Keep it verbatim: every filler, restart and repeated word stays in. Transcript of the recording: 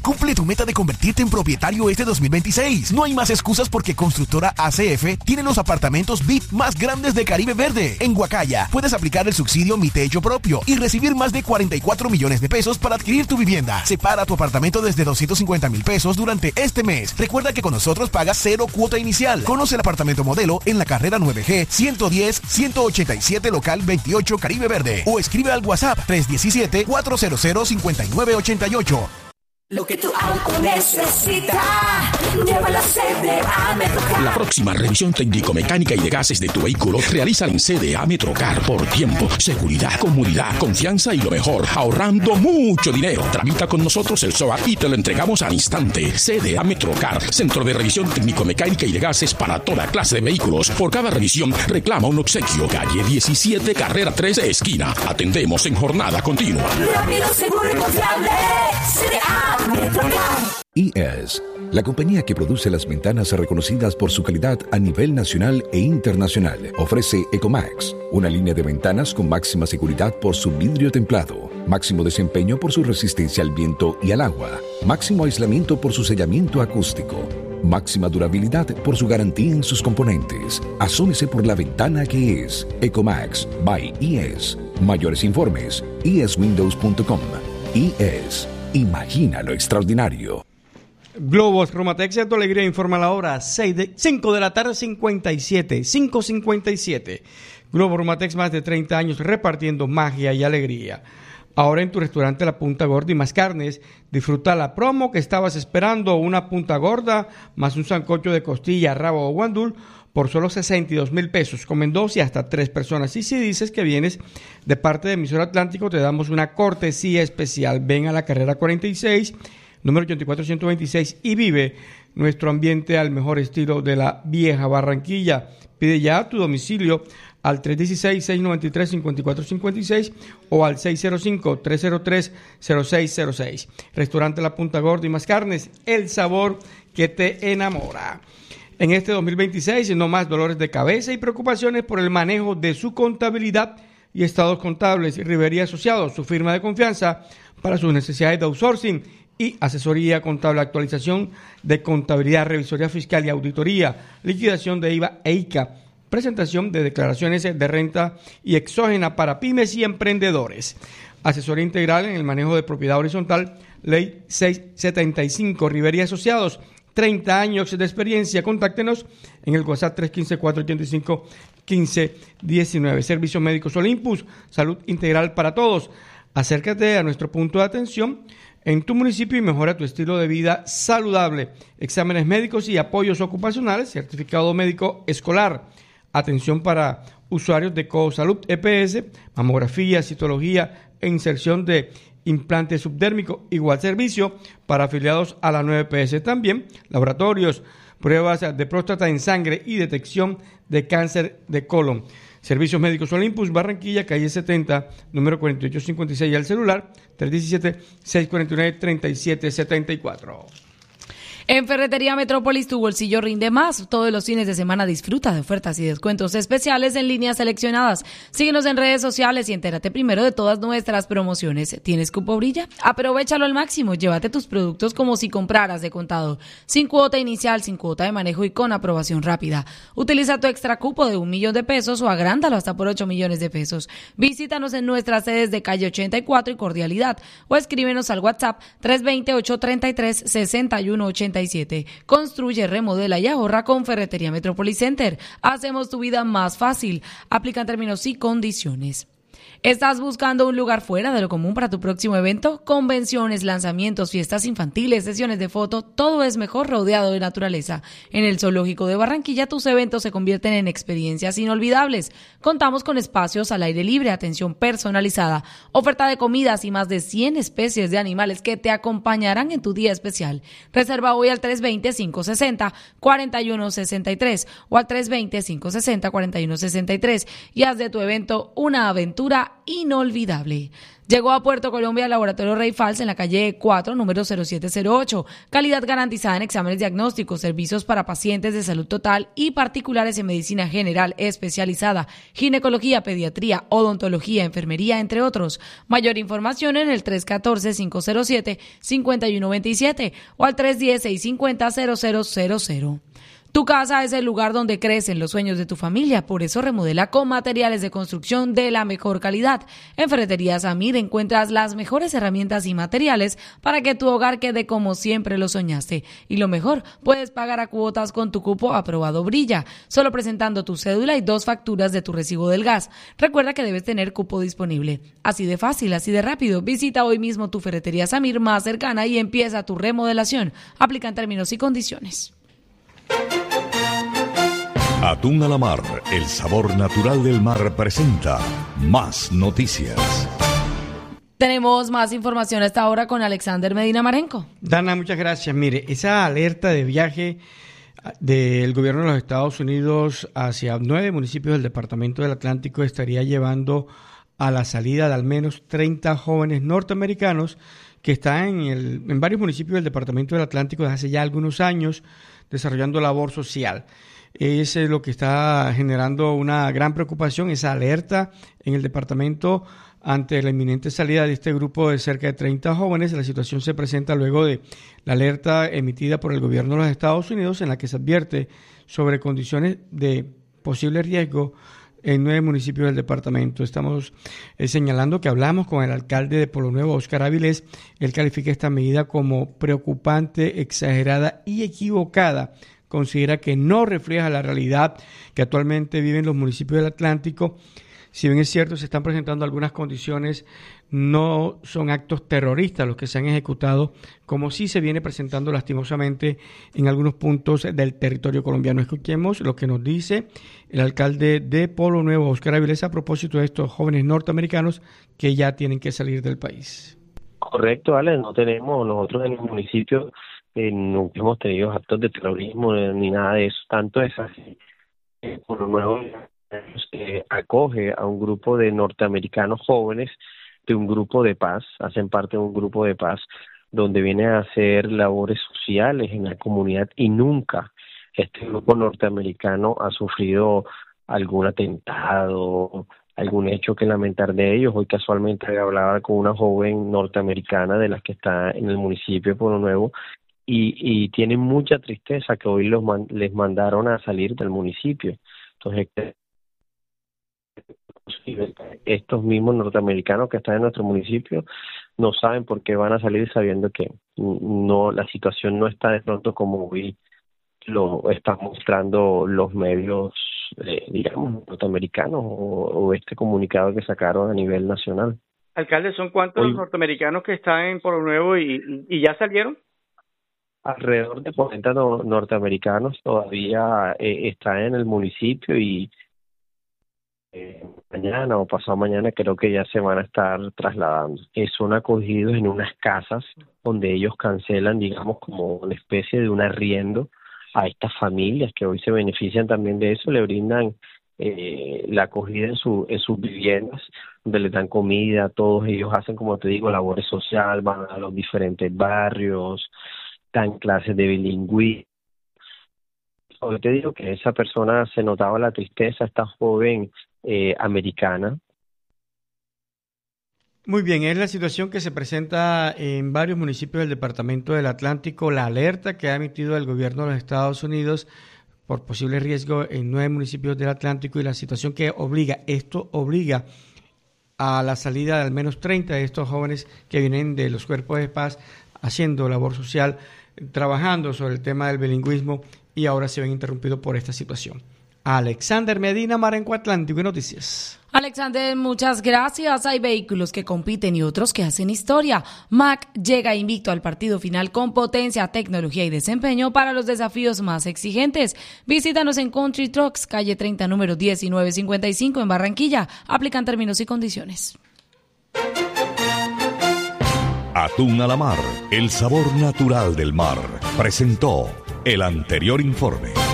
Cumple tu meta de convertirte en propietario este dos mil veintiséis. No hay más excusas porque Constructora A C F tiene los apartamentos V I P más grandes de Caribe Verde. En Guacaya puedes aplicar el subsidio Mi Techo Propio y recibir más de cuarenta y cuatro millones de pesos para adquirir tu vivienda. Separa tu apartamento desde doscientos cincuenta mil pesos durante este mes. Recuerda que con nosotros pagas cero cuota inicial. Conoce el apartamento modelo en la carrera nueve G ciento diez ciento ochenta y siete local veintiocho Caribe Verde o escribe al WhatsApp tres uno siete, cuatro cero cero, cinco nueve ocho ocho. Lo que tu auto necesita, llévalo a C D A Metrocar. La próxima revisión técnico-mecánica y de gases de tu vehículo realiza en C D A Metrocar por tiempo, seguridad, comodidad, confianza y lo mejor, ahorrando mucho dinero. Tramita con nosotros el S O A y te lo entregamos al instante. C D A Metrocar, centro de revisión técnico-mecánica y de gases para toda clase de vehículos. Por cada revisión reclama un obsequio. Calle diecisiete, carrera tres, esquina. Atendemos en jornada continua. Rápido, seguro y confiable. C D A E S, la compañía que produce las ventanas reconocidas por su calidad a nivel nacional e internacional, ofrece Ecomax, una línea de ventanas con máxima seguridad por su vidrio templado, máximo desempeño por su resistencia al viento y al agua, máximo aislamiento por su sellamiento acústico, máxima durabilidad por su garantía en sus componentes. Asómese por la ventana que es Ecomax by E S. Mayores informes, e s windows punto com. E S. Imagina lo extraordinario. Globos Romatex y tu alegría informa la hora cinco de la tarde, cincuenta y siete, cinco cincuenta y siete. Globos Romatex, más de treinta años repartiendo magia y alegría. Ahora en tu restaurante La Punta Gorda y Más Carnes, disfruta la promo que estabas esperando, una punta gorda más un sancocho de costilla, rabo o guandul por solo sesenta y dos mil pesos. Comen dos y hasta tres personas. Y si dices que vienes de parte de Emisor Atlántico, te damos una cortesía especial. Ven a la carrera cuarenta y seis, número ochenta y cuatro ciento veintiséis y vive nuestro ambiente al mejor estilo de la vieja Barranquilla. Pide ya a tu domicilio al tres uno seis, seis nueve tres, cinco cuatro cinco seis o al seis cero cinco, tres cero tres, cero seis cero seis. Restaurante La Punta Gorda y Más Carnes, el sabor que te enamora. En este dos mil veintiséis, no más dolores de cabeza y preocupaciones por el manejo de su contabilidad y estados contables. Rivera y Asociados, su firma de confianza para sus necesidades de outsourcing y asesoría contable, actualización de contabilidad, revisoría fiscal y auditoría, liquidación de I V A e I C A, presentación de declaraciones de renta y exógena para pymes y emprendedores. Asesoría integral en el manejo de propiedad horizontal, ley seiscientos setenta y cinco, Rivera y Asociados, treinta años de experiencia. Contáctenos en el WhatsApp tres uno cinco, cuatro ocho cinco, uno cinco uno nueve. Servicios Médicos Olympus, salud integral para todos. Acércate a nuestro punto de atención en tu municipio y mejora tu estilo de vida saludable. Exámenes médicos y apoyos ocupacionales, certificado médico escolar, atención para usuarios de CoSalud E P S, mamografía, citología e inserción de implante subdérmico, igual servicio para afiliados a la nueve P S. También laboratorios, pruebas de próstata en sangre y detección de cáncer de colon. Servicios Médicos Olympus, Barranquilla, calle setenta, número cuarenta y ocho cincuenta y seis, y al celular tres uno siete, seis cuatro nueve, tres siete siete cuatro. En Ferretería Metrópolis tu bolsillo rinde más. Todos los fines de semana disfruta de ofertas y descuentos especiales en líneas seleccionadas. Síguenos en redes sociales y entérate primero de todas nuestras promociones. ¿Tienes cupo brilla? Aprovechalo al máximo. Llévate tus productos como si compraras de contado. Sin cuota inicial, sin cuota de manejo y con aprobación rápida. Utiliza tu extra cupo de un millón de pesos o agrándalo hasta por ocho millones de pesos. Visítanos en nuestras sedes de calle ochenta y cuatro y Cordialidad o escríbenos al WhatsApp tres dos cero, ocho tres tres, seis uno ocho siete. Construye, remodela y ahorra con Ferretería Metropolis Center. Hacemos tu vida más fácil. Aplican términos y condiciones. ¿Estás buscando un lugar fuera de lo común para tu próximo evento? Convenciones, lanzamientos, fiestas infantiles, sesiones de foto, todo es mejor rodeado de naturaleza. En el Zoológico de Barranquilla tus eventos se convierten en experiencias inolvidables. Contamos con espacios al aire libre, atención personalizada, oferta de comidas y más de cien especies de animales que te acompañarán en tu día especial. Reserva hoy al tres dos cero, cinco seis cero, cuatro uno seis tres o al tres dos cero, cinco seis cero, cuatro uno seis tres y haz de tu evento una aventura inolvidable. Llegó a Puerto Colombia el Laboratorio Rey Fals en la calle cuatro, número cero siete cero ocho. Calidad garantizada en exámenes diagnósticos, servicios para pacientes de salud total y particulares en medicina general especializada, ginecología, pediatría, odontología, enfermería, entre otros. Mayor información en el tres uno cuatro, cinco cero siete, cinco uno dos siete o al tres uno cero, seis cinco cero, cero cero cero cero. Tu casa es el lugar donde crecen los sueños de tu familia, por eso remodela con materiales de construcción de la mejor calidad. En Ferretería Samir encuentras las mejores herramientas y materiales para que tu hogar quede como siempre lo soñaste. Y lo mejor, puedes pagar a cuotas con tu cupo aprobado Brilla, solo presentando tu cédula y dos facturas de tu recibo del gas. Recuerda que debes tener cupo disponible. Así de fácil, así de rápido. Visita hoy mismo tu Ferretería Samir más cercana y empieza tu remodelación. Aplican términos y condiciones. Atún a la Mar, el sabor natural del mar, presenta Más Noticias. Tenemos más información a esta hora con Alexander Medina Marenco. Dana, muchas gracias. Mire, esa alerta de viaje del gobierno de los Estados Unidos hacia nueve municipios del Departamento del Atlántico estaría llevando a la salida de al menos treinta jóvenes norteamericanos que están en, el, en varios municipios del Departamento del Atlántico desde hace ya algunos años desarrollando labor social. Es lo que está generando una gran preocupación, esa alerta en el departamento ante la inminente salida de este grupo de cerca de treinta jóvenes. La situación se presenta luego de la alerta emitida por el gobierno de los Estados Unidos en la que se advierte sobre condiciones de posible riesgo en nueve municipios del departamento. Estamos eh, señalando que hablamos con el alcalde de Polo Nuevo, Oscar Avilés. Él califica esta medida como preocupante, exagerada y equivocada. Considera que no refleja la realidad que actualmente viven los municipios del Atlántico. Si bien es cierto, se están presentando algunas condiciones, no son actos terroristas los que se han ejecutado, como sí se viene presentando lastimosamente en algunos puntos del territorio colombiano. Escuchemos lo que nos dice el alcalde de Polo Nuevo, Oscar Avilés, a propósito de estos jóvenes norteamericanos que ya tienen que salir del país. Correcto, Ale, no tenemos nosotros en el municipio, eh, no hemos tenido actos de terrorismo eh, ni nada de eso. Tanto es así, eh, Polo Nuevo eh, acoge a un grupo de norteamericanos jóvenes de un grupo de paz, hacen parte de un grupo de paz donde vienen a hacer labores sociales en la comunidad y nunca este grupo norteamericano ha sufrido algún atentado, algún hecho que lamentar de ellos. Hoy casualmente hablaba con una joven norteamericana de las que está en el municipio de Polo Nuevo y, y tienen mucha tristeza que hoy los man, les mandaron a salir del municipio. Entonces, estos mismos norteamericanos que están en nuestro municipio no saben por qué van a salir sabiendo que no, la situación no está de pronto como hoy lo están mostrando los medios, eh, digamos, norteamericanos o, o este comunicado que sacaron a nivel nacional. Alcalde, ¿son cuántos hoy, norteamericanos que están en Polo Nuevo y, y ya salieron? Alrededor de cuarenta no, norteamericanos todavía eh, están en el municipio y eh, mañana o pasado mañana creo que ya se van a estar trasladando. Eh, son acogidos en unas casas donde ellos cancelan, digamos, como una especie de un arriendo a estas familias que hoy se benefician también de eso, le brindan eh, la acogida en, su, en sus viviendas, donde les dan comida, todos ellos hacen, como te digo, labores sociales, van a los diferentes barrios, dan clases de bilingüismo. Hoy te digo que esa persona se notaba la tristeza, esta joven eh, americana. Muy bien, es la situación que se presenta en varios municipios del Departamento del Atlántico, la alerta que ha emitido el gobierno de los Estados Unidos por posible riesgo en nueve municipios del Atlántico y la situación que obliga, esto obliga a la salida de al menos treinta de estos jóvenes que vienen de los cuerpos de paz haciendo labor social, trabajando sobre el tema del bilingüismo y ahora se ven interrumpidos por esta situación. Alexander Medina, Marenco Atlántico y Noticias. Alexander, muchas gracias. Hay vehículos que compiten y otros que hacen historia. Mack llega invicto al partido final con potencia, tecnología y desempeño para los desafíos más exigentes. Visítanos en Country Trucks, calle treinta, número diecinueve cincuenta y cinco en Barranquilla. Aplican términos y condiciones. Atún a la Mar, el sabor natural del mar. Presentó el anterior informe.